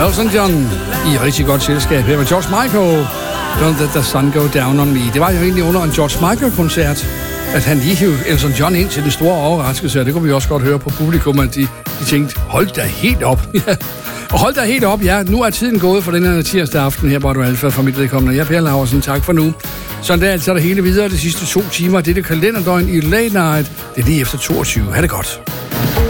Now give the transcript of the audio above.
Elton John i rigtig godt selskab her med George Michael. Don't let the sun go down on me. Det var jo egentlig under en George Michael-koncert, at han lige hævde Elton John ind til det store overraskelse, og det kunne vi også godt høre på publikum, at de tænkte, hold da helt op. Og hold da helt op, ja. Nu er tiden gået for den her tirsdag aften her, hvor du Alfa fra mit vedkommende. Jeg er Per Laursen, tak for nu. Sådan der altså der hele videre de sidste 2 timer. Det er det kalenderdøgn i Late Night. Det er lige efter 22. Ha' det godt.